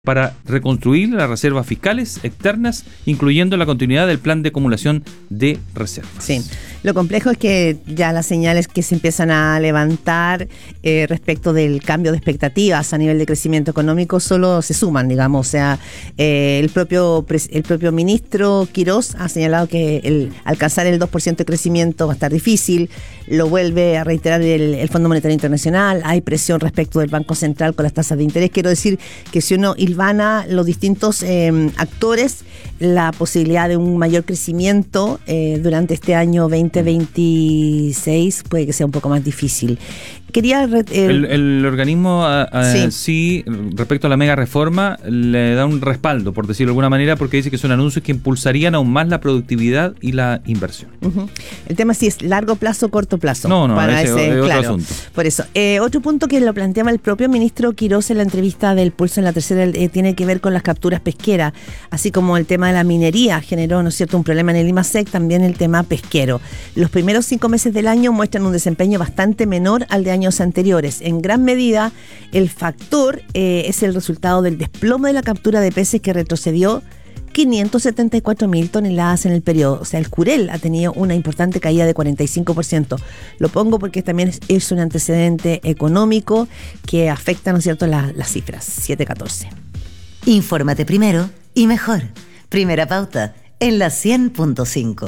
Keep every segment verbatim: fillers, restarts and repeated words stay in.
para reconstruir las reservas fiscales externas, incluyendo la continuidad del plan de acumulación de reservas. Sí, lo complejo es que ya las señales que se empiezan a levantar eh, respecto del cambio de expectativas a nivel de crecimiento económico solo se suman, digamos. O sea, eh, el propio el propio ministro Quirós ha señalado que el alcanzar el dos por ciento de crecimiento va a estar difícil. Lo vuelve a reiterar el, el Fondo Monetario Internacional. Hay presión respecto del Banco Central con las tasas de interés. Quiero decir que si uno hilvana los distintos eh, actores, la posibilidad de un mayor crecimiento eh, durante este año veinte veintiséis puede que sea un poco más difícil. Quería eh, el, el organismo a, a, sí. sí, respecto a la mega reforma, le da un respaldo, por decirlo de alguna manera, porque dice que son anuncios que impulsarían aún más la productividad y la inversión. Uh-huh. El tema sí es largo plazo o corto plazo. No, no, para ese, ese, es otro claro, asunto. Por eso. Eh, otro punto que lo planteaba el propio ministro Quirós en la entrevista del Pulso en la Tercera eh, tiene que ver con las capturas pesqueras, así como el tema de la minería generó, ¿no es cierto?, un problema en el IMASEC, también el tema pesquero. Los primeros cinco meses del año muestran un desempeño bastante menor al de años anteriores. En gran medida, el factor eh, es el resultado del desplome de la captura de peces, que retrocedió quinientas setenta y cuatro mil toneladas en el periodo. O sea, el Curel ha tenido una importante caída de cuarenta y cinco por ciento. Lo pongo porque también es, es un antecedente económico que afecta, ¿no es cierto?, la, las cifras. siete catorce. Infórmate primero y mejor. Primera Pauta en la cien punto cinco.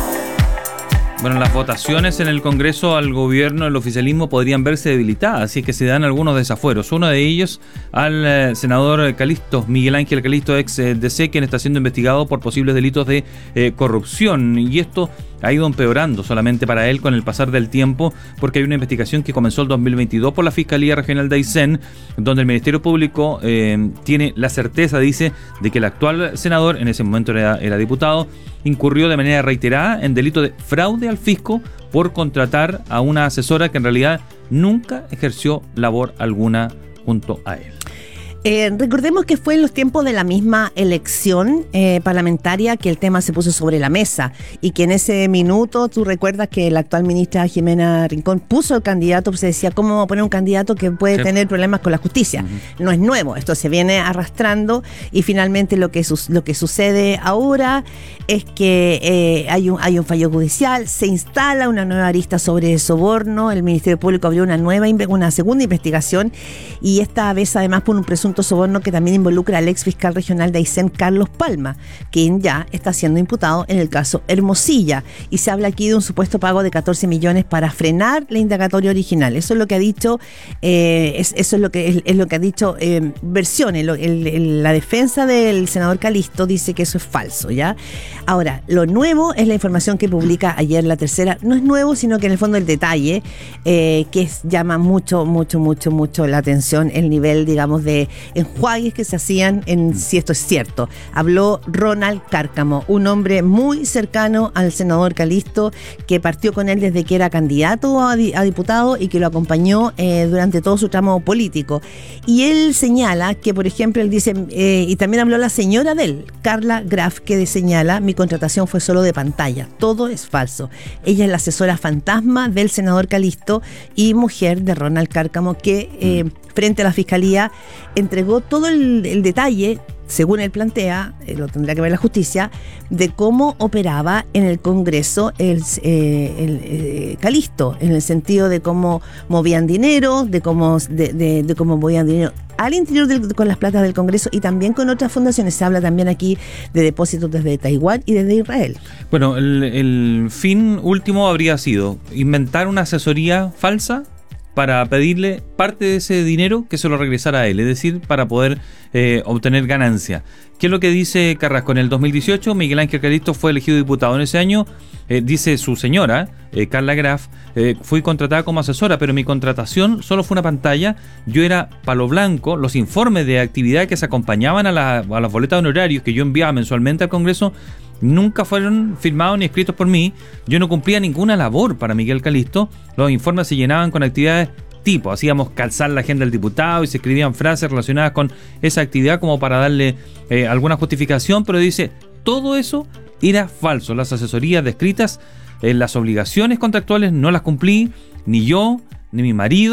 Bueno, las votaciones en el Congreso al gobierno, el oficialismo, podrían verse debilitadas, así que se dan algunos desafueros. Uno de ellos al eh, senador Calisto, Miguel Ángel Calisto, ex eh, D C, quien está siendo investigado por posibles delitos de eh, corrupción. Y esto ha ido empeorando solamente para él con el pasar del tiempo, porque hay una investigación que comenzó el dos mil veintidós por la Fiscalía Regional de Aysén, donde el Ministerio Público eh, tiene la certeza, dice, de que el actual senador, en ese momento era, era diputado, incurrió de manera reiterada en delito de fraude al fisco por contratar a una asesora que en realidad nunca ejerció labor alguna junto a él. Eh, recordemos que fue en los tiempos de la misma elección eh, parlamentaria que el tema se puso sobre la mesa, y que en ese minuto, tú recuerdas que la actual ministra Jimena Rincón puso el candidato, pues se decía, ¿cómo vamos a poner un candidato que puede sí. tener problemas con la justicia? Uh-huh. No es nuevo, esto se viene arrastrando, y finalmente lo que, su- lo que sucede ahora es que eh, hay, un, hay un fallo judicial, se instala una nueva arista sobre soborno, el Ministerio Público abrió una, nueva, una segunda investigación, y esta vez además por un presunto soborno que también involucra al ex fiscal regional de Aysén, Carlos Palma, quien ya está siendo imputado en el caso Hermosilla, y se habla aquí de un supuesto pago de catorce millones para frenar la indagatoria original. Eso es lo que ha dicho eh, es, eso es lo que es, es lo que ha dicho eh, versiones. El, el, el, la defensa del senador Calisto dice que eso es falso, ¿ya? Ahora, lo nuevo es la información que publica ayer La Tercera. No es nuevo, sino que en el fondo el detalle eh, que es, llama mucho, mucho, mucho, mucho la atención, el nivel, digamos, de enjuagues que se hacían en si esto es cierto. Habló Ronald Cárcamo, un hombre muy cercano al senador Calisto, que partió con él desde que era candidato a, di- a diputado y que lo acompañó eh, durante todo su tramo político. Y él señala que, por ejemplo, él dice, eh, y también habló la señora de él, Carla Graf, que señala, mi contratación fue solo de pantalla, todo es falso. Ella es la asesora fantasma del senador Calisto y mujer de Ronald Cárcamo, que eh, frente a la Fiscalía entregó todo el, el detalle, según él plantea, eh, lo tendrá que ver la justicia, de cómo operaba en el Congreso el, eh, el eh, Calisto, en el sentido de cómo movían dinero, de cómo, de, de, de cómo movían dinero al interior del, con las platas del Congreso y también con otras fundaciones. Se habla también aquí de depósitos desde Taiwán y desde Israel. Bueno, el, el fin último habría sido inventar una asesoría falsa para pedirle parte de ese dinero que se lo regresara a él, es decir, para poder eh, obtener ganancia. ¿Qué es lo que dice Carrasco? En el dos mil dieciocho, Miguel Ángel Calisto fue elegido diputado. En ese año, eh, dice su señora, eh, Carla Graf, eh, fui contratada como asesora, pero mi contratación solo fue una pantalla. Yo era palo blanco. Los informes de actividad que se acompañaban a, la, a las boletas de honorarios que yo enviaba mensualmente al Congreso nunca fueron firmados ni escritos por mí. Yo no cumplía ninguna labor para Miguel Calisto. Los informes se llenaban con actividades tipo, hacíamos calzar la agenda del diputado y se escribían frases relacionadas con esa actividad como para darle eh, alguna justificación, pero dice, todo eso era falso. Las asesorías descritas, eh, las obligaciones contractuales no las cumplí, ni yo, ni mi marido,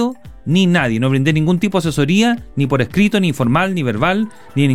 ni nadie. No brindé ningún tipo de asesoría, ni por escrito, ni formal, ni verbal, ni en